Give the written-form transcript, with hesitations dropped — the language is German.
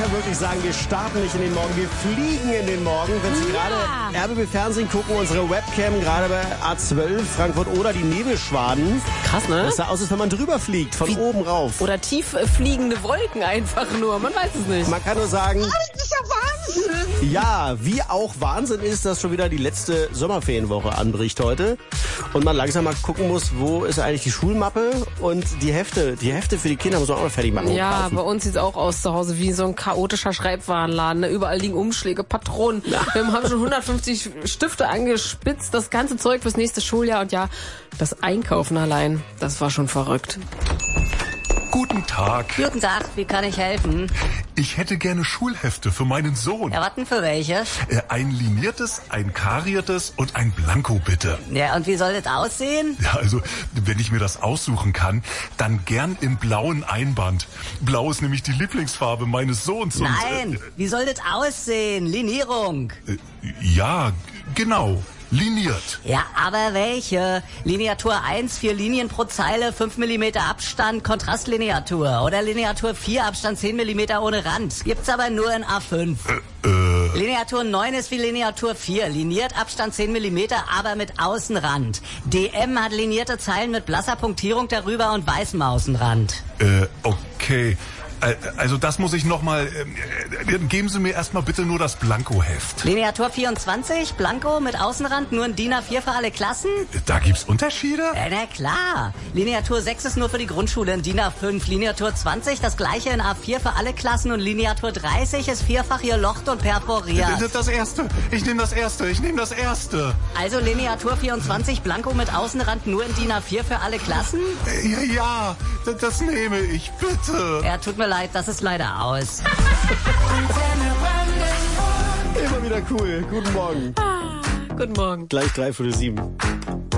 man wirklich sagen, wir starten nicht in den Morgen, wir fliegen in den Morgen. Wenn Sie gerade RBB Fernsehen gucken, unsere Webcam gerade bei A12 Frankfurt oder die Nebelschwaden. Krass, ne? Das sah aus, als wenn man drüber fliegt, von oben rauf. Oder tief fliegende Wolken einfach nur, man weiß es nicht. Man kann nur sagen, Das ist ja Wahnsinn. ja, wie auch Wahnsinn ist, dass schon wieder die letzte Sommerferienwoche anbricht heute. Und man langsam mal gucken muss, wo ist eigentlich die Schulmappe und die Hefte. Die Hefte für die Kinder muss man auch noch fertig machen. Ja, kaufen. bei uns sieht's auch aus zu Hause wie so ein chaotischer Schreibwarenladen. Ne? Überall liegen Umschläge, Patronen. Wir haben schon 150 Stifte angespitzt, das ganze Zeug fürs nächste Schuljahr. Und ja, das Einkaufen allein, das war schon verrückt. Guten Tag. Guten Tag, wie kann ich helfen? Ich hätte gerne Schulhefte für meinen Sohn. Ja, was denn für welche? Ein liniertes, ein kariertes und ein Blanko, bitte. Ja, und wie soll das aussehen? Ja, also, wenn ich mir das aussuchen kann, dann gern im blauen Einband. Blau ist nämlich die Lieblingsfarbe meines Sohns. Und, Nein, wie soll das aussehen? Linierung. Ja, genau. Liniert. Ja, aber welche? Lineatur 1, 4 Linien pro Zeile, 5 mm Abstand, Kontrastlineatur. Oder Lineatur 4, Abstand 10 mm ohne Rand. Gibt's aber nur in A5. Lineatur 9 ist wie Lineatur 4. Liniert, Abstand 10 mm, aber mit Außenrand. DM hat linierte Zeilen mit blasser Punktierung darüber und weißem Außenrand. Okay. Also das muss ich nochmal... geben Sie mir erstmal bitte nur das Blanko-Heft. Lineatur 24, Blanko mit Außenrand, nur ein DIN A4 für alle Klassen? Da gibt's Unterschiede? Na klar. Lineatur 6 ist nur für die Grundschule, ein DIN A5. Lineatur 20, das gleiche in A4 für alle Klassen. Und Lineatur 30 ist vierfach gelocht und perforiert. Das erste. Ich nehme das erste. Also Lineatur 24, Blanko mit Außenrand, nur in DIN A4 für alle Klassen? Ja, das nehme ich, bitte. Ja, tut mir leid, das ist leider aus. Immer wieder cool. Guten Morgen. Guten Morgen. Gleich 7:03.